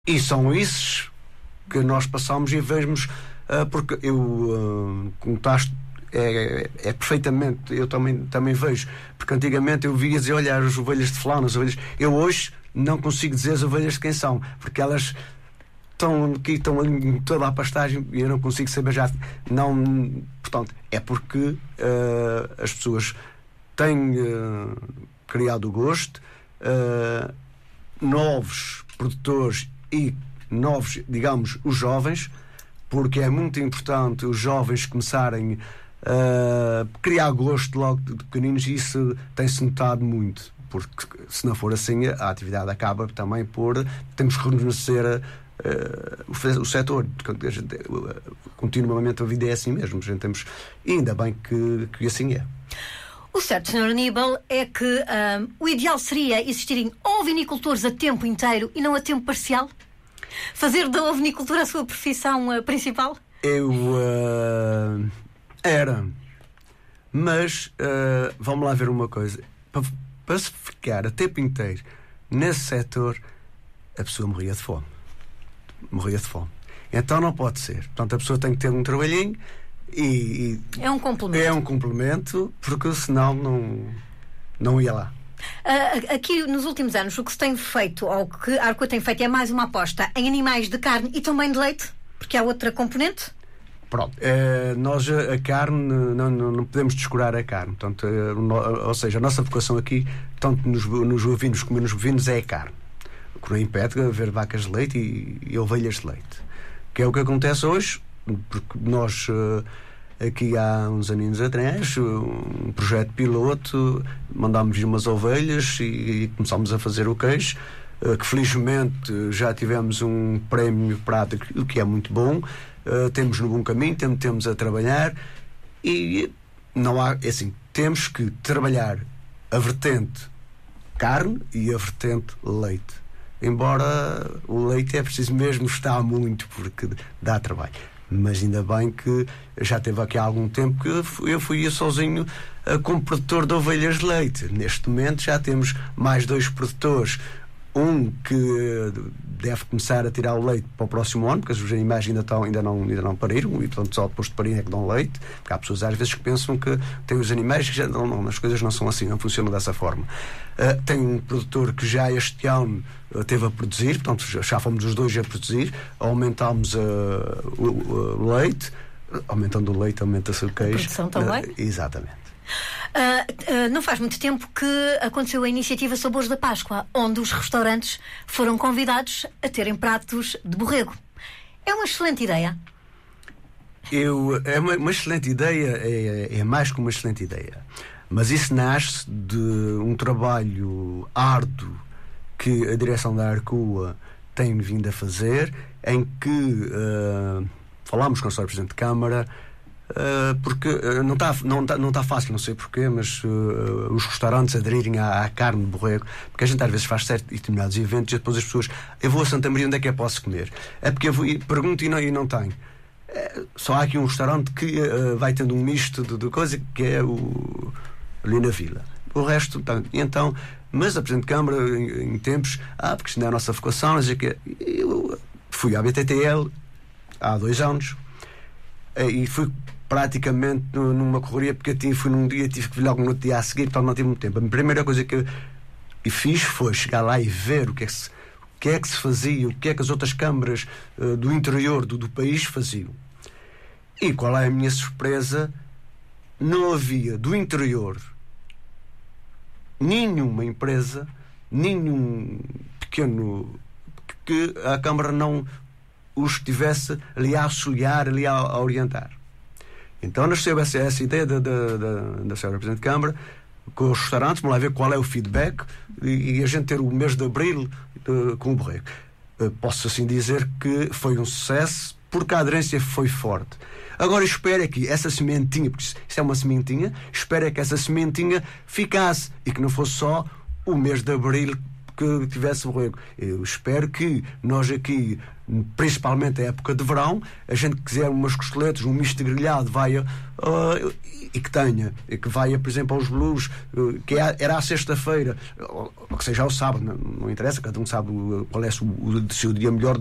E são esses que nós passamos e vemos, porque eu, como estás, é perfeitamente, eu também vejo, porque antigamente eu via dizer, olha, as ovelhas de fulano, as ovelhas, eu hoje não consigo dizer as ovelhas de quem são, porque elas estão ali em toda a pastagem e eu não consigo saber já, não, portanto, é porque as pessoas têm criado o gosto, novos produtores e novos, digamos, os jovens, porque é muito importante os jovens começarem a criar gosto logo de pequeninos, e isso tem-se notado muito, porque se não for assim a atividade acaba também por, temos que reconhecer o setor, continuamente a vida é assim mesmo, gente, temos, e ainda bem que assim é. O certo, Sr. Aníbal, é que o ideal seria existirem ovinicultores a tempo inteiro e não a tempo parcial? Fazer da ovinicultura a sua profissão principal? Era. Mas vamos lá ver uma coisa. Para se ficar a tempo inteiro nesse setor, a pessoa morria de fome. Então não pode ser. Portanto, a pessoa tem que ter um trabalhinho e é um complemento. É um complemento, porque senão não ia lá. Aqui nos últimos anos o que se tem feito, ou que a Arcoa tem feito, é mais uma aposta em animais de carne e também de leite, porque há outra componente. Pronto, nós a carne não podemos descurar a carne, portanto, ou seja, a nossa vocação aqui, tanto nos ovinos como nos bovinos, é a carne, o que não impede haver vacas de leite e ovelhas de leite, que é o que acontece hoje, porque nós aqui há uns aninhos atrás, um projeto piloto, mandámos umas ovelhas e começámos a fazer o queijo, que felizmente já tivemos um prémio prata, o que é muito bom. Temos no bom caminho, temos a trabalhar, e não há, é assim, temos que trabalhar a vertente carne e a vertente leite, embora o leite é preciso mesmo estar muito, porque dá trabalho. Mas ainda bem que já teve aqui há algum tempo que eu fui sozinho como produtor de ovelhas de leite. Neste momento já temos mais 2 produtores. Um que deve começar a tirar o leite para o próximo ano, porque os animais ainda não pariram, e portanto só depois de parir é que dão leite, porque há pessoas às vezes que pensam que têm os animais que já não, as coisas não são assim, não funcionam dessa forma. Tem um produtor que já este ano teve a produzir, portanto já fomos os 2 a produzir, aumentámos o leite, aumentando o leite aumenta-se o queijo. A produção também? Exatamente. Não faz muito tempo que aconteceu a iniciativa Sabores da Páscoa, onde os restaurantes foram convidados a terem pratos de borrego. É uma excelente ideia. É uma excelente ideia, é mais que uma excelente ideia. Mas isso nasce de um trabalho árduo que a direção da Arcoa tem vindo a fazer, em que falámos com o Sr. Presidente de Câmara, porque não está fácil, não sei porquê, mas os restaurantes aderirem à carne de borrego, porque a gente às vezes faz certos e determinados eventos e depois as pessoas, eu vou a Santa Maria, onde é que eu posso comer? É porque eu pergunto e não tenho. Só há aqui um restaurante que vai tendo um misto de coisa, que é ali na vila. O resto, então, mas a Presidente de Câmara em tempos, porque isto não é a nossa vocação, eu fui à BTTL há 2 anos e fui praticamente numa correria, porque fui num dia, tive que vir logo no outro dia a seguir, portanto não tive muito tempo. A primeira coisa que eu fiz foi chegar lá e ver o que é que se fazia, o que é que as outras câmaras do interior do país faziam. E qual é a minha surpresa? Não havia do interior nenhuma empresa, nenhum pequeno, que a Câmara não os tivesse ali a auxiliar, ali a orientar. Então nasceu essa ideia da Sra. Presidente de Câmara, com os restaurantes, vamos lá ver qual é o feedback, e a gente ter o mês de abril com o borrego. Posso assim dizer que foi um sucesso, porque a aderência foi forte. Agora espero que essa sementinha, porque isso é uma sementinha, espero que essa sementinha ficasse e que não fosse só o mês de abril que tivesse borrego. Eu espero que nós aqui, principalmente a época de verão, a gente que quiser umas costeletas, um misto grelhado, e que vai, por exemplo, aos Blues, que era à sexta-feira, ou que seja ao sábado, não interessa, cada um sabe qual é o seu dia melhor